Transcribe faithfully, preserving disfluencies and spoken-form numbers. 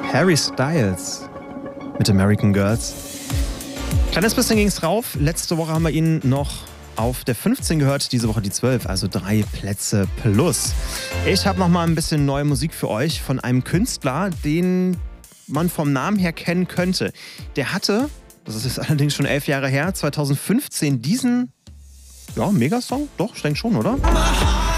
Harry Styles mit American Girls. Kleines bisschen ging es rauf. Letzte Woche haben wir ihn noch auf der fünfzehn gehört, diese Woche die zwölf, also drei Plätze plus. Ich habe noch mal ein bisschen neue Musik für euch von einem Künstler, den man vom Namen her kennen könnte. Der hatte, das ist jetzt allerdings schon elf Jahre her, zwanzig fünfzehn diesen, ja, Megasong? Doch, ich denke schon, oder?